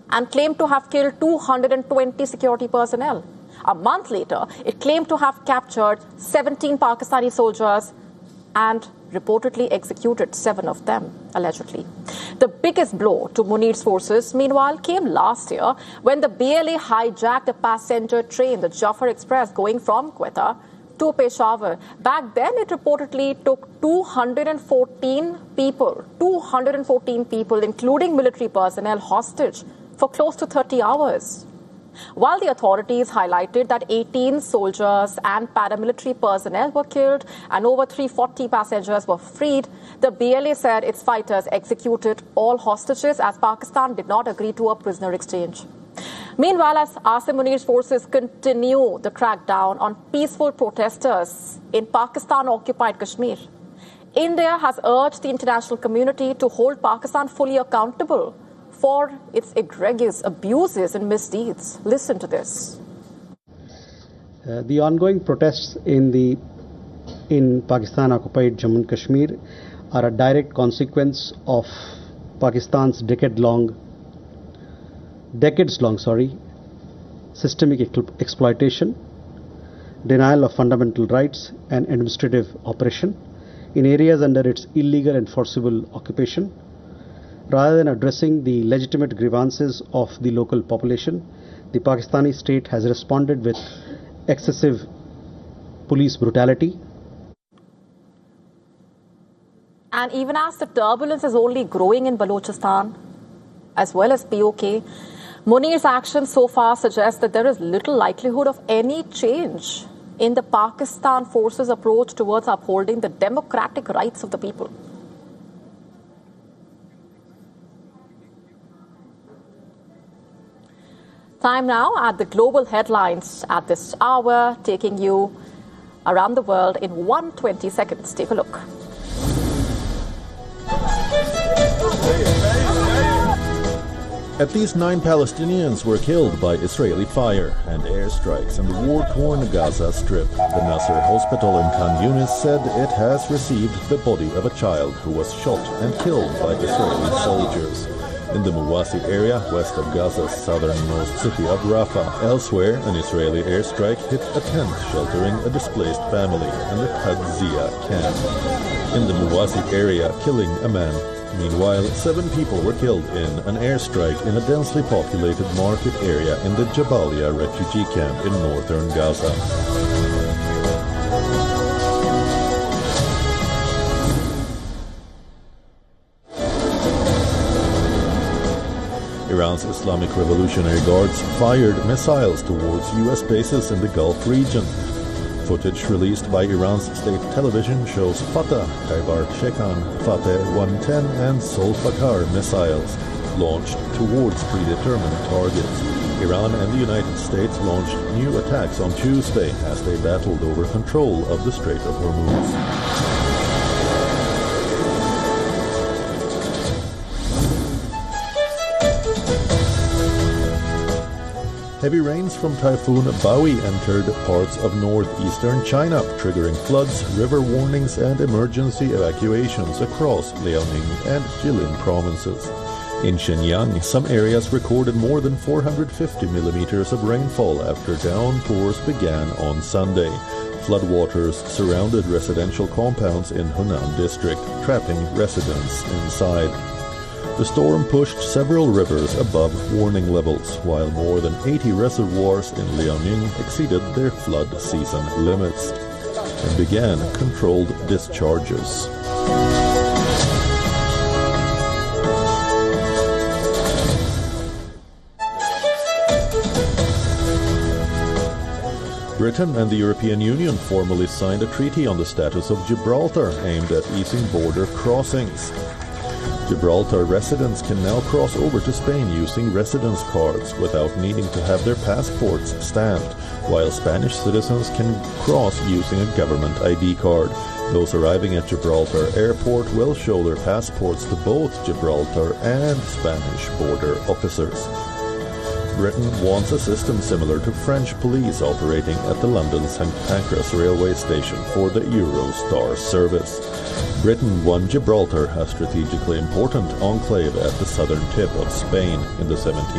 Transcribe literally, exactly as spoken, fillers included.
and claimed to have killed two hundred twenty security personnel. A month later, it claimed to have captured seventeen Pakistani soldiers and reportedly executed seven of them, allegedly. The biggest blow to Munir's forces, meanwhile, came last year when the B L A hijacked a passenger train, the Jafar Express, going from Quetta to Peshawar. Back then, it reportedly took two hundred fourteen people, two hundred fourteen people, including military personnel, hostage for close to thirty hours. While the authorities highlighted that eighteen soldiers and paramilitary personnel were killed and over three hundred forty passengers were freed, the B L A said its fighters executed all hostages as Pakistan did not agree to a prisoner exchange. Meanwhile, as Asim Munir's forces continue the crackdown on peaceful protesters in Pakistan-occupied Kashmir, India has urged the international community to hold Pakistan fully accountable for its egregious abuses and misdeeds. Listen to this. Uh, the ongoing protests in the in Pakistan-occupied Jammu and Kashmir are a direct consequence of Pakistan's decade-long, decades-long, sorry, systemic ex exploitation, denial of fundamental rights, and administrative oppression in areas under its illegal and forcible occupation. Rather than addressing the legitimate grievances of the local population, the Pakistani state has responded with excessive police brutality. And even as the turbulence is only growing in Balochistan, as well as P O K, Munir's actions so far suggest that there is little likelihood of any change in the Pakistan forces' approach towards upholding the democratic rights of the people. Time now at the global headlines at this hour, taking you around the world in one hundred twenty seconds. Take a look. At least nine Palestinians were killed by Israeli fire and airstrikes in the war-torn Gaza Strip. The Nasser Hospital in Khan Yunis said it has received the body of a child who was shot and killed by Israeli soldiers. In the Muwasi area, west of Gaza's southernmost city of Rafah. Elsewhere, an Israeli airstrike hit a tent sheltering a displaced family in the Qadzia camp. In the Muwasi area, killing a man. Meanwhile, seven people were killed in an airstrike in a densely populated market area in the Jabalia refugee camp in northern Gaza. Iran's Islamic Revolutionary Guards fired missiles towards U S bases in the Gulf region. Footage released by Iran's state television shows Fatah, Khaybar Shekan, Fateh one ten and Solfakar missiles launched towards predetermined targets. Iran and the United States launched new attacks on Tuesday as they battled over control of the Strait of Hormuz. Heavy rains from Typhoon Bawi entered parts of northeastern China, triggering floods, river warnings, and emergency evacuations across Liaoning and Jilin provinces. In Shenyang, some areas recorded more than four hundred fifty millimeters of rainfall after downpours began on Sunday. Floodwaters surrounded residential compounds in Hunan district, trapping residents inside. The storm pushed several rivers above warning levels, while more than eighty reservoirs in Liaoning exceeded their flood season limits and began controlled discharges. Britain and the European Union formally signed a treaty on the status of Gibraltar aimed at easing border crossings. Gibraltar residents can now cross over to Spain using residence cards without needing to have their passports stamped, while Spanish citizens can cross using a government I D card. Those arriving at Gibraltar Airport will show their passports to both Gibraltar and Spanish border officers. Britain wants a system similar to French police operating at the London Saint Pancras railway station for the Eurostar service. Britain won Gibraltar, a strategically important enclave at the southern tip of Spain, in the seventeenth